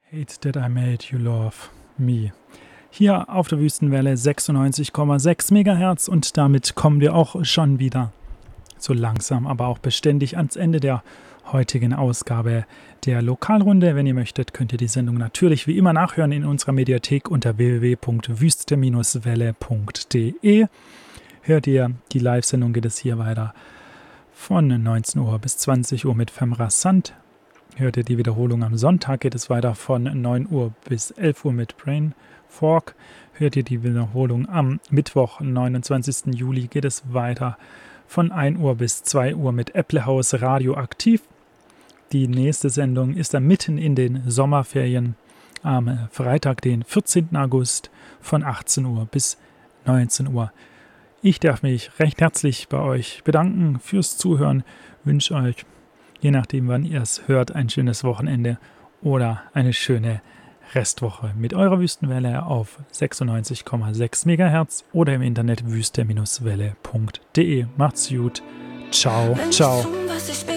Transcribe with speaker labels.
Speaker 1: Hate that I made you love me. Hier auf der Wüstenwelle 96,6 MHz und damit kommen wir auch schon wieder so langsam, aber auch beständig ans Ende der heutigen Ausgabe der Lokalrunde. Wenn ihr möchtet, könnt ihr die Sendung natürlich wie immer nachhören in unserer Mediathek unter www.wüste-welle.de. Hört ihr die Live-Sendung, geht es hier weiter von 19 Uhr bis 20 Uhr mit Femra Sand. Hört ihr die Wiederholung am Sonntag, geht es weiter von 9 Uhr bis 11 Uhr mit Brain Fork. Hört ihr die Wiederholung am Mittwoch, 29. Juli, geht es weiter von 1 Uhr bis 2 Uhr mit Äpplehaus Radioaktiv. Die nächste Sendung ist dann mitten in den Sommerferien am Freitag, den 14. August von 18 Uhr bis 19 Uhr. Ich darf mich recht herzlich bei euch bedanken fürs Zuhören, wünsche euch, je nachdem wann ihr es hört, ein schönes Wochenende oder eine schöne Restwoche mit eurer Wüstenwelle auf 96,6 MHz oder im Internet wüste-welle.de. Macht's gut. Ciao, ciao.